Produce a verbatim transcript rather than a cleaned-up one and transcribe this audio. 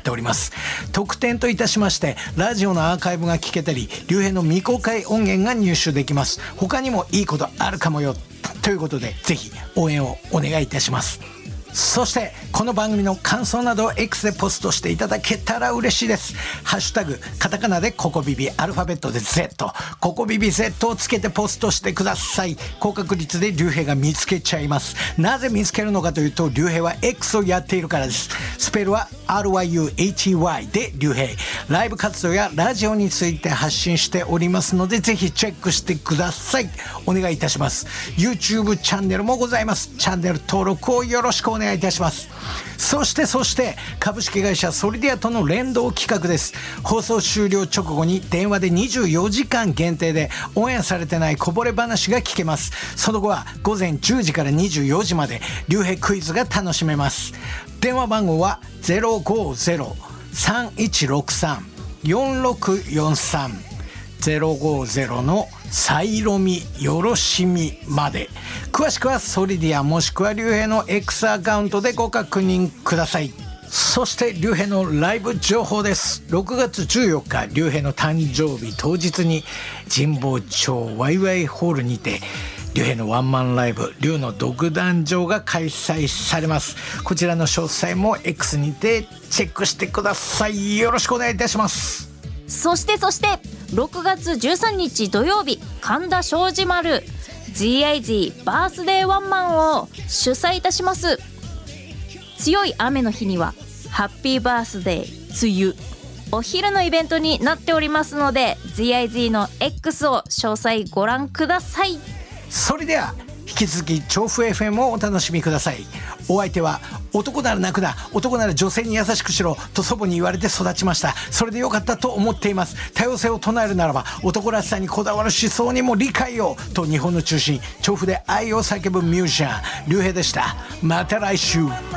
っております。特典といたしまして、ラジオのアーカイブが聞けたり、竜兵の未公開音源が入手できます。他にもいいことあるかもよということで、ぜひ応援をお願いいたします。そしてこの番組の感想などを X でポストしていただけたら嬉しいです。ハッシュタグカタカナでココビビ、アルファベットで Z、 ココビビ Z をつけてポストしてください。高確率で竜兵が見つけちゃいます。なぜ見つけるのかというと、竜兵は X をやっているからです。スペルは アールワイユーエイチワイ で竜兵。ライブ活動やラジオについて発信しておりますので、ぜひチェックしてください。お願いいたします。 YouTube チャンネルもございます。チャンネル登録をよろしくお願いいたします。そしてそして株式会社ソリディアとの連動企画です。放送終了直後に電話でにじゅうよじかん限定でオンエアされてないこぼれ話が聞けます。その後は午前じゅうじからにじゅうよじまで竜兵クイズが楽しめます。電話番号は ゼロごゼロ さんいちろくさん よんろくよんさん ゼロごゼロのさいろみよろしみまで。詳しくはソリディアもしくは竜兵の X アカウントでご確認ください。そして竜兵のライブ情報です。ろくがつじゅうよっか、竜兵の誕生日当日に神保町ワイワイホールにて竜兵のワンマンライブ、竜の独壇場が開催されます。こちらの詳細も X にてチェックしてください。よろしくお願いいたします。 そしてそしてろくがつじゅうさんにち土曜日、神田庄司丸 ジーアイジー バースデーワンマンを主催いたします。強い雨の日にはハッピーバースデー梅雨、お昼のイベントになっておりますので、 ジーアイジー の X を詳細ご覧ください。 それでは引き続き調布 エフエム をお楽しみください。お相手は男なら泣くな、男なら女性に優しくしろと祖母に言われて育ちました。それでよかったと思っています。多様性を唱えるならば男らしさにこだわる思想にも理解をと、日本の中心調布で愛を叫ぶミュージシャン竜兵でした。また来週。